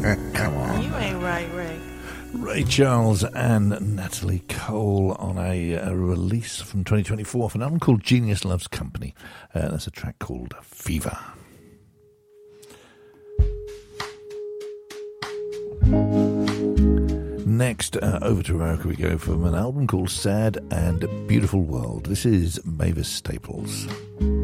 Come on. You ain't right, Ray. Ray Charles and Natalie Cole on a release from 2024 of an album called Genius Loves Company. That's a track called Fever. Next, over to America we go from an album called Sad and Beautiful World. This is Mavis Staples.